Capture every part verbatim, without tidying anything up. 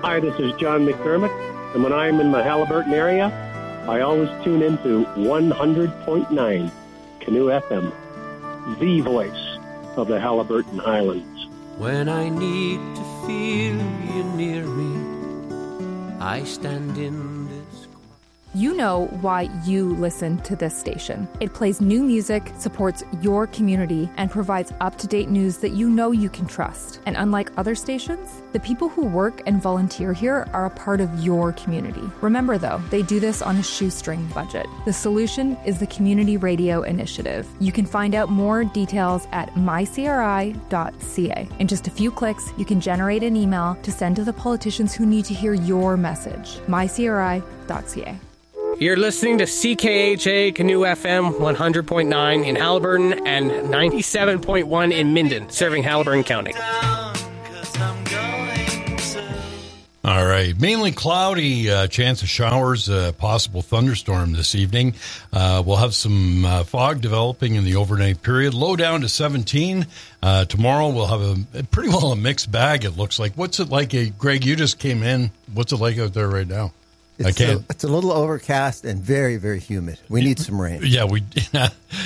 Hi, this is John McDermott, and when I'm in the Haliburton area, I always tune into one hundred point nine Canoe F M, the voice of the Haliburton Highlands. When I need to feel you near me, I stand in this. You know why you listen to this station. It plays new music, supports your community, and provides up-to-date news that you know you can trust. And unlike other stations, the people who work and volunteer here are a part of your community. Remember, though, they do this on a shoestring budget. The solution is the Community Radio Initiative. You can find out more details at my c r i dot c a. In just a few clicks, you can generate an email to send to the politicians who need to hear your message. my c r i dot c a. You're listening to C K H A Canoe F M one hundred point nine in Haliburton and ninety-seven point one in Minden, serving Haliburton County. All right. Mainly cloudy, uh, chance of showers, uh, possible thunderstorm this evening. Uh, we'll have some uh, fog developing in the overnight period. Low down to seventeen. Uh, tomorrow we'll have a, a pretty well a mixed bag, it looks like. What's it like? Uh, Greg, you just came in. What's it like out there right now? It's I can't. A, it's a little overcast and very, very humid. We need some rain. Yeah, we. Yeah,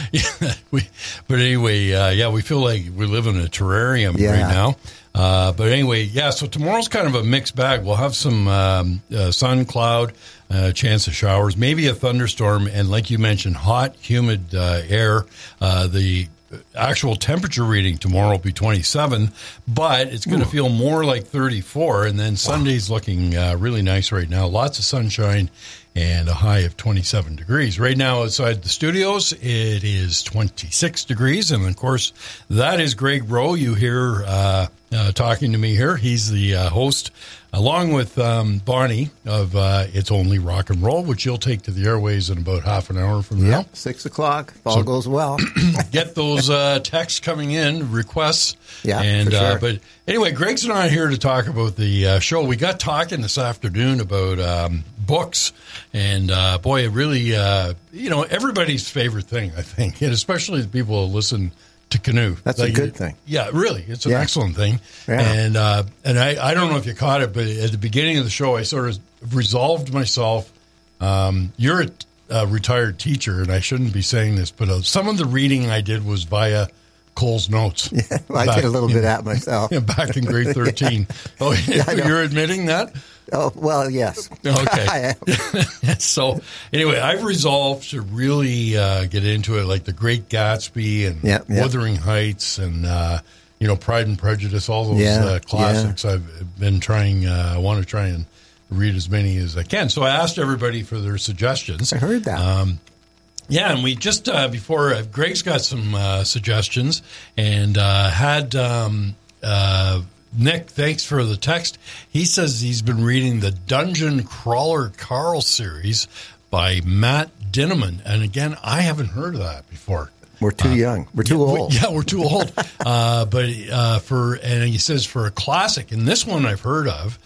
we. But anyway, uh, yeah, we feel like we live in a terrarium yeah. right now. Uh, but anyway, yeah. So tomorrow's kind of a mixed bag. We'll have some um, uh, sun, cloud, uh, chance of showers, maybe a thunderstorm, and like you mentioned, hot, humid uh, air. Uh, the actual temperature reading tomorrow will be twenty-seven, but it's going to feel more like thirty-four. And then Sunday's looking uh, really nice right now. Lots of sunshine and a high of twenty-seven degrees. Right now outside the studios, it is twenty-six degrees. And, of course, that is Greg Rowe. You hear uh, uh, talking to me here. He's the uh, host, along with um, Bonnie of uh, It's Only Rock and Roll, which you'll take to the airways in about half an hour from now. Yep, six o'clock, if all So- goes well. Get those uh, texts coming in, requests. Yeah, and for sure. uh, but anyway, Greg's not here to talk about the uh, show. We got talking this afternoon about um, books, and uh, boy, it really, uh, you know, everybody's favorite thing, I think, and especially the people who listen to Canoe. That's Like, a good thing. Yeah, really, it's an Yeah. excellent thing. Yeah. And uh, and I, I don't know if you caught it, but at the beginning of the show, I sort of resolved myself. Um, you're a a retired teacher, and I shouldn't be saying this, but uh, some of the reading I did was via Cole's notes. Yeah, well, I Back did a little in- bit at myself. back in grade thirteen. Oh, I know. you're admitting that? Oh, well, yes. Okay. I am. So anyway, I've resolved to really uh, get into it, like The Great Gatsby and Yeah, yeah. Wuthering Heights and, uh, you know, Pride and Prejudice, all those Yeah, uh, classics. I've been trying, uh, I want to try and read as many as I can. So I asked everybody for their suggestions. I heard that. Um, yeah, and we just, uh, before, uh, Greg's got some uh, suggestions and uh, had um, uh, Nick, thanks for the text. He says he's been reading the Dungeon Crawler Carl series by Matt Dinneman. And again, I haven't heard of that before. We're too young. We're too Yeah, we- old. Yeah, we're too old. uh, but uh, for and he says for a classic, and this one I've heard of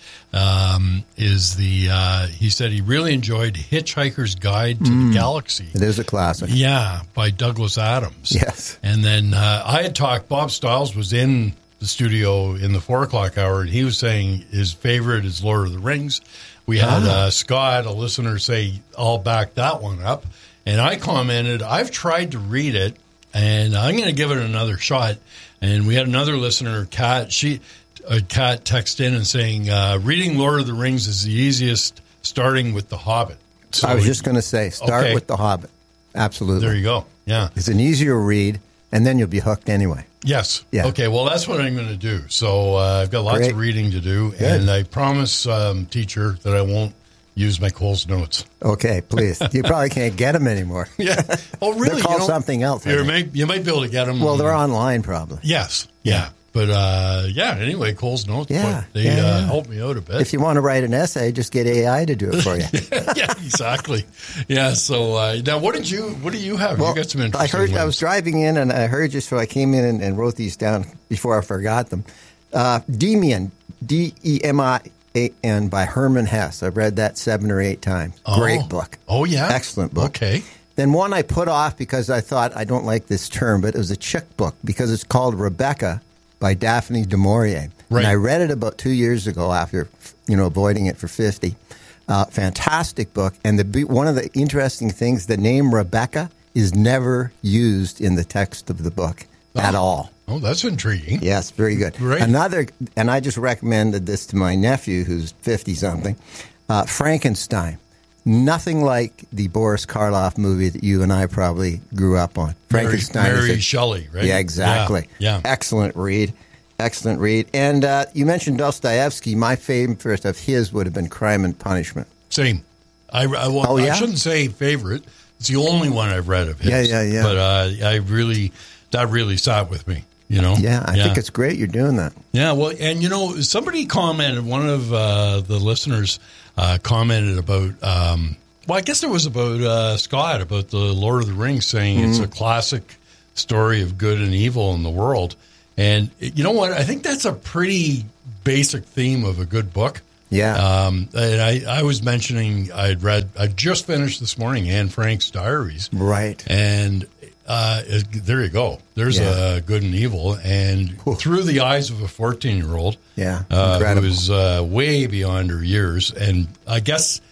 um, is the. Uh, he said he really enjoyed Hitchhiker's Guide to the Galaxy. It is a classic. Yeah, by Douglas Adams. Yes. And then uh, I had talked. Bob Stiles was in the studio in the four o'clock hour, and he was saying his favorite is Lord of the Rings. We had Ah. uh, Scott, a listener, say, I'll back that one up. And I commented, I've tried to read it, and I'm going to give it another shot. And we had another listener, Kat, she, uh, Kat text in and saying, uh, reading Lord of the Rings is the easiest, starting with The Hobbit. So I was just going to say, start Okay. with The Hobbit. Absolutely. There you go. Yeah. It's an easier read, and then you'll be hooked anyway. Yes. Yeah. Okay, well, that's what I'm going to do. So uh, I've got lots Great. of reading to do, Good. and I promise, um, teacher, that I won't use my Cole's notes. Okay, please. You probably can't get them anymore. Yeah. Oh, really? They're called You know, something else. I You think. may, you might be able to get them. Well, they're online probably. Yes. Yeah. But, uh, yeah, anyway, Cole's notes, Yeah, but they yeah, uh, yeah. help me out a bit. If you want to write an essay, just get A I to do it for you. yeah, exactly. Yeah, so uh, now what did you, what do you have? Well, you got some I interesting heard. I ones. was driving in, and I heard you, so I came in and, and wrote these down before I forgot them. Uh, Demian, D E M I A N, by Herman Hesse. I've read that seven or eight times. Oh. Great book. Oh, yeah? Excellent book. Okay. Then one I put off because I thought, I don't like this term, but it was a chick book because it's called Rebecca by Daphne du Maurier. Right. And I read it about two years ago after, you know, avoiding it for fifty. Uh, fantastic book. And the one of the interesting things, the name Rebecca is never used in the text of the book oh. at all. Oh, that's intriguing. Yes, very good. Right. Another, and I just recommended this to my nephew who's fifty-something, uh, Frankenstein. Nothing like the Boris Karloff movie that you and I probably grew up on. Frankenstein. Mary, Mary a, Shelley, right? Yeah, exactly. Yeah. yeah. Excellent read. Excellent read. And uh, you mentioned Dostoevsky. My favorite of his would have been Crime and Punishment. Same. I, I, well, oh, yeah? I shouldn't say favorite. It's the only one I've read of his. Yeah, yeah, yeah. But uh, I really, that really sat with me. You know? Yeah, I yeah. think it's great you're doing that. Yeah, well, and you know, somebody commented, one of uh, the listeners uh, commented about, um, well, I guess it was about uh, Scott, about the Lord of the Rings, saying mm. it's a classic story of good and evil in the world. And you know what? I think that's a pretty basic theme of a good book. Yeah. Um, and I, I was mentioning, I'd read, I just finished this morning Anne Frank's Diaries. Right. And Uh, there you go. There's yeah. a good and evil, and Ooh. Through the eyes of a fourteen-year-old, yeah, uh, who is uh, way beyond her years, and I guess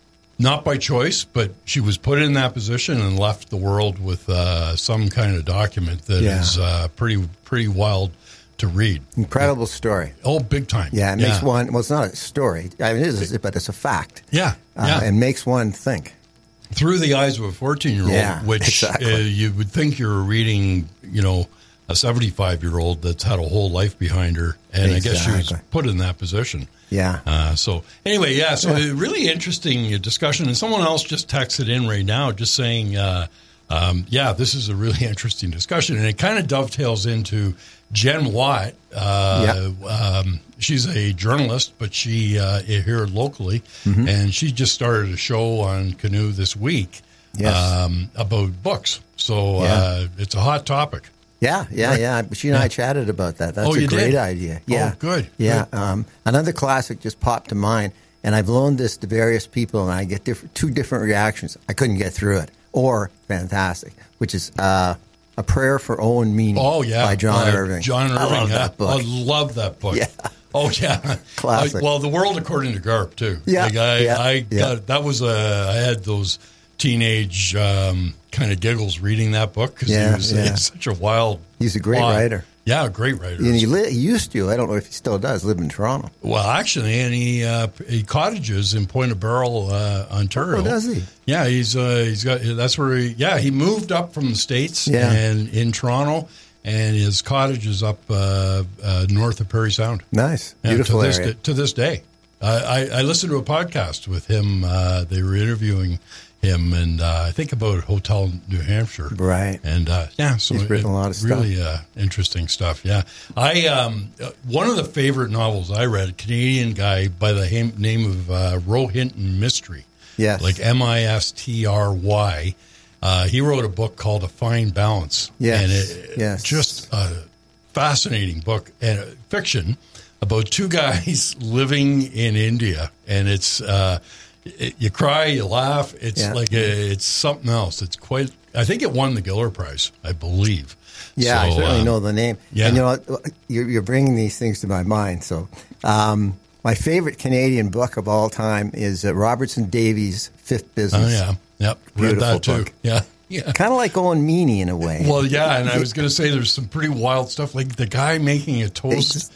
not by choice, but she was put in that position and left the world with uh, some kind of document that yeah. is uh, pretty pretty wild to read. Incredible story. Oh, big time. Yeah, it yeah. makes one. Well, it's not a story. I mean, it is, but it's a fact. Yeah, uh, yeah. and makes one think. Through the eyes of a fourteen-year-old, yeah, which exactly. uh, you would think you're reading, you know, a seventy-five-year-old that's had a whole life behind her, and exactly. I guess she was put in that position. Yeah. Uh, so anyway, yeah, so yeah. a really interesting discussion, and someone else just texted in right now just saying, uh, um, yeah, this is a really interesting discussion, and it kind of dovetails into Jen Watt. Uh, yeah. um, she's a journalist, but she uh, here locally, mm-hmm. and she just started a show on Canoe this week yes. um, about books. So yeah. uh, it's a hot topic. Yeah, yeah, right? yeah. She and yeah. I chatted about that. That's oh, a you great did? idea. Yeah, oh, good. Yeah, good. Um, another classic just popped to mind, and I've loaned this to various people, and I get different, two different reactions. I couldn't get through it, or fantastic, which is. Uh, A Prayer for Owen Meany oh, yeah. by John uh, Irving. John Irving, I love yeah. that book. I love that book. Yeah. Oh, yeah. Classic. Uh, well, The World According to Garp, too. Yeah. Like I, yeah. I yeah. got, that was, uh, I had those teenage um, kind of giggles reading that book because yeah, he was yeah. uh, such a wild. He's a great wild, writer. Yeah, a great writer. And he, li- he used to, I don't know if he still does, live in Toronto. Well, actually, and he, uh, he cottages in Point of Barrel, uh, Ontario. Oh, does he? Yeah, he's uh, he's got that's where he. Yeah, he moved up from the States yeah. and in Toronto, and his cottage is up uh, uh, north of Parry Sound. Nice, yeah, beautiful to this, area. To this day, uh, I, I listened to a podcast with him. Uh, they were interviewing him, and uh, I think about Hotel New Hampshire, right? And uh, yeah, so he's written it, a lot of stuff. Really uh, interesting stuff. Yeah, I um, one of the favorite novels I read, a Canadian guy by the ham- name of uh, Rohinton Mystery. Yes, like M I S T R Y. Uh, he wrote a book called A Fine Balance. Yes, and it, yes, just a fascinating book and uh, fiction about two guys living in India, and it's. Uh, It, you cry, you laugh. It's yeah. like a, it's something else. It's quite. I think it won the Giller Prize, I believe. Yeah, so, I certainly um, know the name. Yeah. And you know what? You're, you're bringing these things to my mind. So, um, my favorite Canadian book of all time is uh, Robertson Davies' Fifth Business. Oh yeah, yep. Read Beautiful that too. book. Yeah, yeah. Kind of like Owen Meany in a way. Well, yeah, and I was going to say there's some pretty wild stuff, like the guy making a toast just,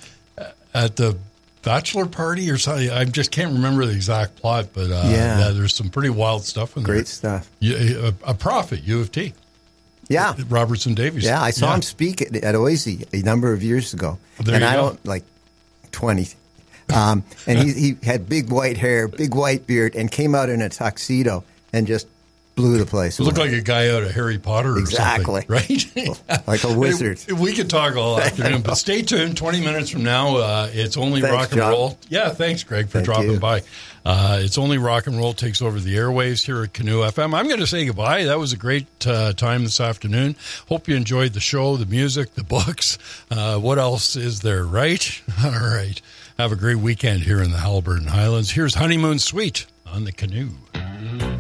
at the bachelor party or something. I just can't remember the exact plot, but uh, yeah. yeah, there's some pretty wild stuff in there. Great stuff. Yeah, a, a prophet, U of T. Yeah, Robertson Davies. Yeah, I saw yeah. him speak at, at O I S I a number of years ago, there and you I go. don't like twenty. Um, and he he had big white hair, big white beard, and came out in a tuxedo and just blew the place. You look away. like a guy out of Harry Potter or exactly. something, right? Like a wizard. We could talk all afternoon, but stay tuned. twenty minutes from now, uh, it's Only Thanks, Rock and John. Roll. Yeah, thanks, Greg, for Thank dropping you. by. Uh, it's Only Rock and Roll takes over the airwaves here at Canoe F M. I'm going to say goodbye. That was a great uh, time this afternoon. Hope you enjoyed the show, the music, the books. Uh, what else is there, right? All right. Have a great weekend here in the Haliburton Highlands. Here's Honeymoon Suite on the Canoe.